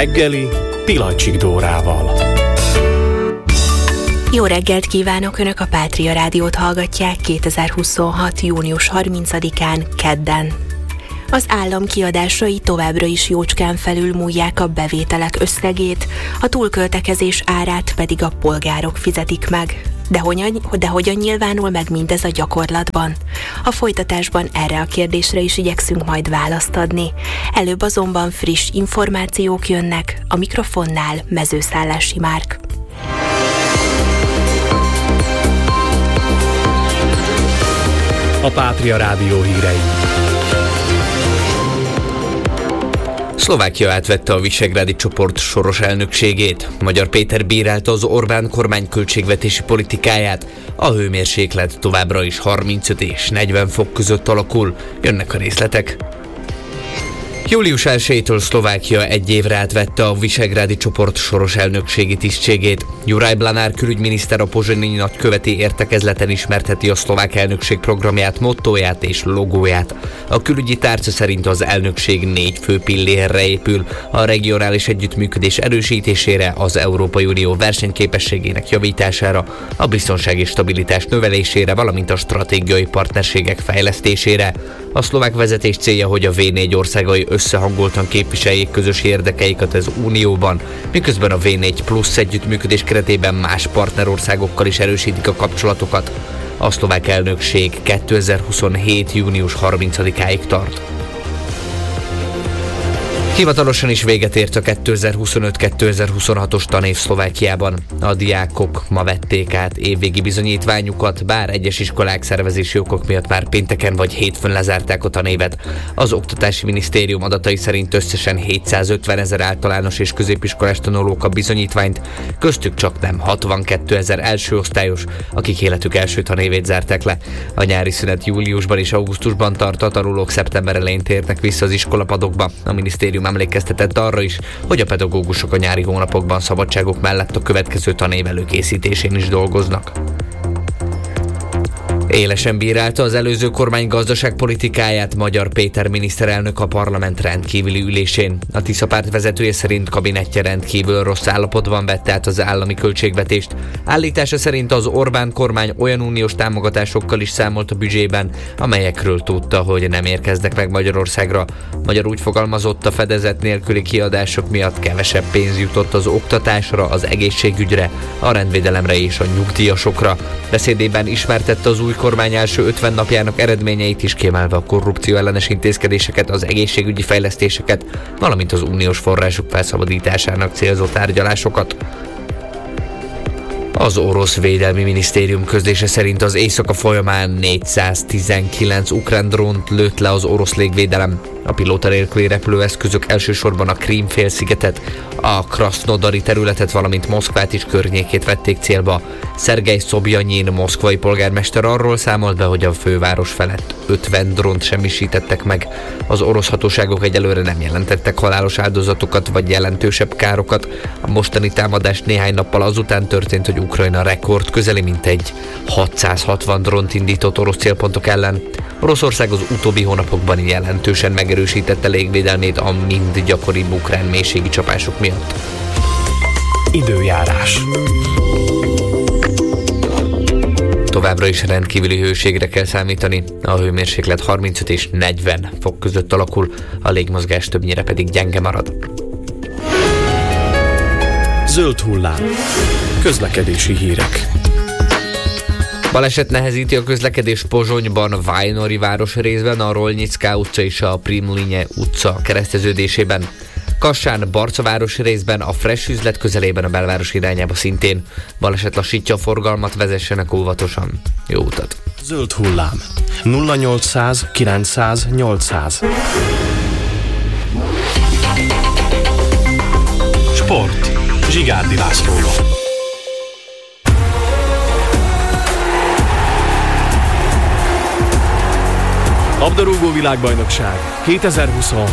reggeli Pilacsik Dórával. Jó reggelt kívánok! Önök a Pátria Rádiót hallgatják 2026. június 30-án, kedden. Az állam kiadásai továbbra is jócskán felülmúlják a bevételek összegét, a túlköltekezés árát pedig a polgárok fizetik meg. De hogyan nyilvánul meg mindez a gyakorlatban? A folytatásban erre a kérdésre is igyekszünk majd választ adni. Előbb azonban friss információk jönnek, a mikrofonnál Mezőszállási Márk. A Pátria Rádió hírei. Szlovákia átvette a Visegrádi csoport soros elnökségét. Magyar Péter bírálta az Orbán kormány költségvetési politikáját. A hőmérséklet továbbra is 35 és 40 fok között alakul. Jönnek a részletek. Július 1-től Szlovákia egy évre átvette a Visegrádi csoport soros elnökségi tisztségét. Juraj Blanár külügyminiszter a pozsonyi nagyköveti értekezleten ismerteti a szlovák elnökség programját, mottóját és logóját. A külügyi tárca szerint az elnökség 4 fő pillérre épül: a regionális együttműködés erősítésére, az Európai Unió versenyképességének javítására, a biztonság és stabilitás növelésére, valamint a stratégiai partnerségek fejlesztésére. A szlovák vezetés célja, hogy a V4 országai összehangoltan képviseljék közös érdekeiket az Unióban, miközben a V4 plusz együttműködés keretében más partnerországokkal is erősítik a kapcsolatokat. A szlovák elnökség 2027. június 30-áig tart. Hivatalosan is véget ért a 2025-2026-os tanév Szlovákiában. A diákok ma vették át évvégi bizonyítványukat, bár egyes iskolák szervezési okok miatt már pénteken vagy hétfőn lezárták a tanévet. Az Oktatási Minisztérium adatai szerint összesen 750 000 általános és középiskolás tanulók kap bizonyítványt, köztük csaknem 62 000 elsőosztályos, akik életük első tanévét zárták le. A nyári szünet júliusban és augusztusban tart, a tanulók szeptember elején térnek vissza az iskolapadokba. A minisztérium emlékeztetett arra is, hogy a pedagógusok a nyári hónapokban szabadságok mellett a következő tanév előkészítésén is dolgoznak. Élesen bírálta az előző kormány gazdaságpolitikáját Magyar Péter miniszterelnök a parlament rendkívüli ülésén. A Tisza párt vezetője szerint kabinettje rendkívül rossz állapotban vette át az állami költségvetést. Állítása szerint az Orbán kormány olyan uniós támogatásokkal is számolt a büdzsében, amelyekről tudta, hogy nem érkeznek meg Magyarországra. Magyar úgy fogalmazott, a fedezet nélküli kiadások miatt kevesebb pénz jutott az oktatásra, az egészségügyre, a rendvédelemre és a nyugdíjasokra. Beszédében ismertette az új kormány első 50 napjának eredményeit is, kiemelve a korrupció ellenes intézkedéseket, az egészségügyi fejlesztéseket, valamint az uniós források felszabadításának célzó tárgyalásokat. Az orosz védelmi minisztérium közlése szerint az éjszaka folyamán 419 ukrán drónt lőtt le az orosz légvédelem. A pilóta nélküli repülőeszközök elsősorban a Krím-félszigetet, a Krasznodari területet, valamint Moszkvát is környékét vették célba. Szergej Szobjanyin moszkvai polgármester arról számolt be, hogy a főváros felett 50 drónt semmisítettek meg. Az orosz hatóságok egyelőre nem jelentettek halálos áldozatokat vagy jelentősebb károkat. A mostani támadás néhány nappal azután történt, hogy Ukrajna rekord közeli mintegy 660 drónt indított orosz célpontok ellen. Oroszország az utóbbi hónapokban jelentősen megerősítette légvédelmét a mind gyakoribb ukrán mélységi csapások miatt. Időjárás. Továbbra is rendkívüli hőségre kell számítani. A hőmérséklet 35 és 40 fok között alakul, a légmozgás többnyire pedig gyenge marad. Zöld hullám. Közlekedési hírek. Baleset nehezíti a közlekedés Pozsonyban, Vajnori város részben, a Rolnická utca és a Primlinje utca kereszteződésében. Kassán, Barcaváros részben, a Fresh üzlet közelében a belváros irányába szintén. Baleset lassítja a forgalmat, vezessenek óvatosan. Jó utat! Zöld hullám. 0800 900 800. Sport. Zsigárdi Lászlóval. Labdarúgó világbajnokság 2026.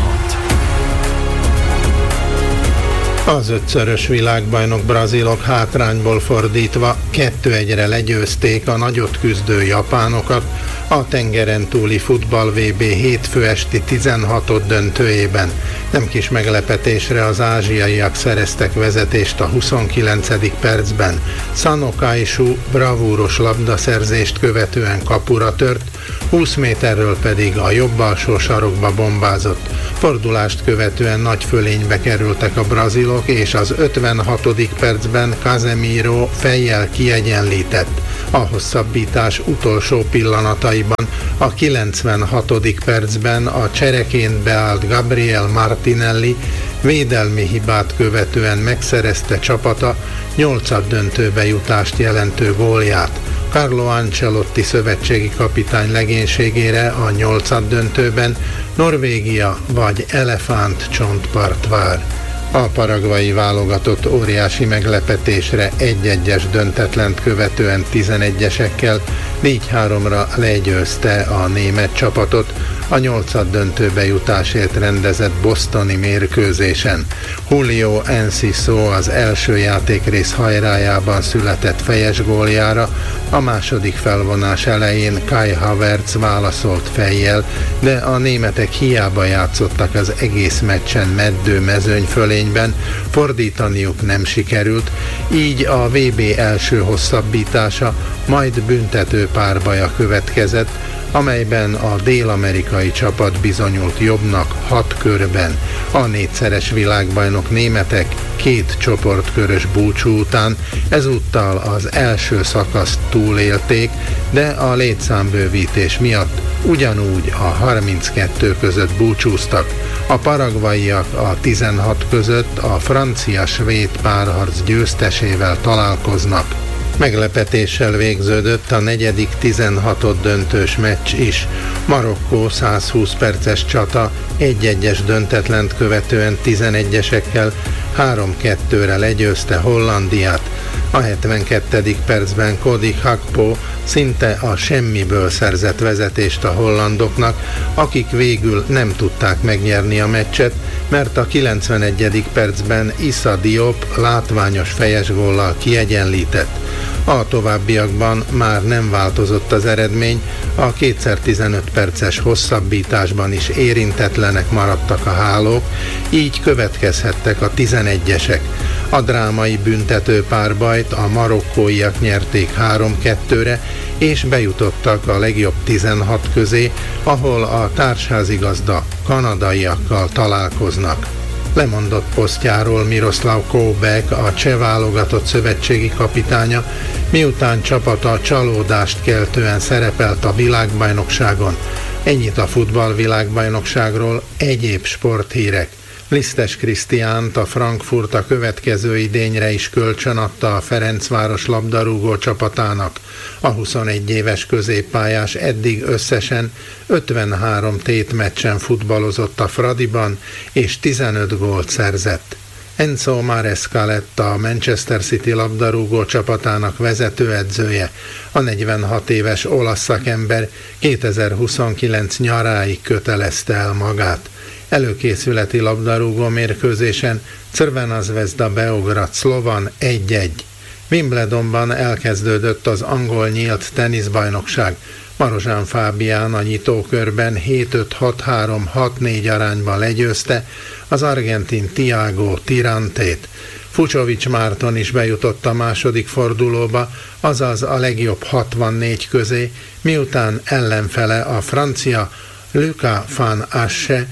Az 5-szörös világbajnok brazilok hátrányból fordítva 2-1-re legyőzték a nagyot küzdő japánokat A tengeren túli futball VB hétfő esti 16. döntőjében nem kis meglepetésre az ázsiaiak szereztek vezetést a 29. percben. Sano Kaishu bravúros labdaszerzést követően kapura tört, 20 méterről pedig a jobb alsó sarokba bombázott. Fordulást követően nagy fölénybe kerültek a brazilok, és az 56. percben Casemiro fejjel kiegyenlített. A hosszabbítás utolsó pillanataiban, a 96. percben a csereként beállt Gabriel Martinelli védelmi hibát követően megszerezte csapata 8. döntőbe jutást jelentő gólját. Carlo Ancelotti szövetségi kapitány legénységére a 8. döntőben Norvégia vagy elefántcsontpart vár. A paragvai válogatott óriási meglepetésre 1-1-es döntetlent követően 11-esekkel 4-3-ra legyőzte a német csapatot a 8. döntőbe jutásért rendezett bostoni mérkőzésen. Julio Enciso az első játékrész hajrájában született fejes góljára, a második felvonás elején Kai Havertz válaszolt fejjel, de a németek hiába játszottak az egész meccsen meddő mezőny fölényben, fordítaniuk nem sikerült, így a VB első hosszabbítása, majd büntető párbaja következett, amelyben a dél-amerikai csapat bizonyult jobbnak 6 körben. A 4-szeres világbajnok németek 2 csoportkörös búcsú után ezúttal az első szakaszt túlélték, de a létszámbővítés miatt ugyanúgy a 32 között búcsúztak. A paragvaiak a 16 között a francia-svéd párharc győztesével találkoznak. Meglepetéssel végződött a 4. 16. döntős meccs is. Marokkó 120 perces csata 1-1-es döntetlent követően 11-esekkel 3-2-re legyőzte Hollandiát. A 72. percben Cody Gakpo szinte a semmiből szerzett vezetést a hollandoknak, akik végül nem tudták megnyerni a meccset, mert a 91. percben Issa Diop látványos fejes góllal kiegyenlített. A továbbiakban már nem változott az eredmény, a 2x15 perces hosszabbításban is érintetlenek maradtak a hálók, így következhettek a 11-esek. A drámai büntető párbajt a marokkóiak nyerték 3-2-re, és bejutottak a legjobb 16 közé, ahol a társházigazda kanadaiakkal találkoznak. Lemondott posztjáról Miroslav Koubek, a cseh válogatott szövetségi kapitánya, miután csapata csalódást keltően szerepelt a világbajnokságon. Ennyit a futballvilágbajnokságról, egyéb sporthírek. Lisztes Krisztiánt, a Frankfurt a következő idényre is kölcsönadta a Ferencváros labdarúgó csapatának. A 21 éves középpályás eddig összesen 53 tétmeccsen futballozott a Fradiban, és 15 gólt szerzett. Enzo Maresca lett a Manchester City labdarúgó csapatának vezetőedzője. A 46 éves olasz szakember 2029 nyaráig kötelezte el magát. Előkészületi labdarúgó mérkőzésen Crvena Zvezda Beograd Slovan 1-1. Wimbledonban elkezdődött az angol nyílt teniszbajnokság. Marozsán Fábián a nyitókörben 7-5-6-3-6-4 arányban legyőzte az argentin Tiago Tirantét. Fucsovics Márton is bejutott a második fordulóba, azaz a legjobb 64 közé, miután ellenfele a francia Luca van Assche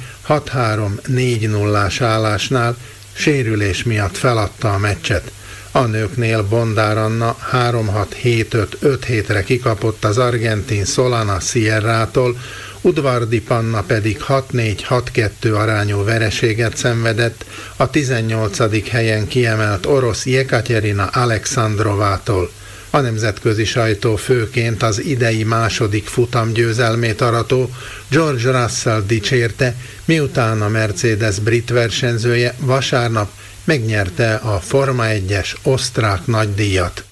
6-3-4-0-ás állásnál sérülés miatt feladta a meccset. A nőknél Bondár Anna 3-6-7-5-5-7-re kikapott az argentin Solana Sierrától, Udvardi Panna pedig 6-4-6-2 arányú vereséget szenvedett a 18. helyen kiemelt orosz Jekaterina Alexandrovától. A nemzetközi sajtó főként az idei második futamgyőzelmét arató George Russell dicsérte, miután a Mercedes brit versenyzője vasárnap megnyerte a Forma 1-es osztrák nagydíjat.